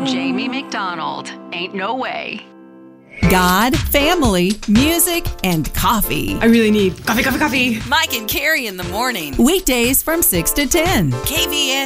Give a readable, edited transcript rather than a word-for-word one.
Jamie McDonald. Ain't no way. God, family, music, and coffee. I really need coffee. Mike and Carrie in the morning. Weekdays from 6 to 10. KVN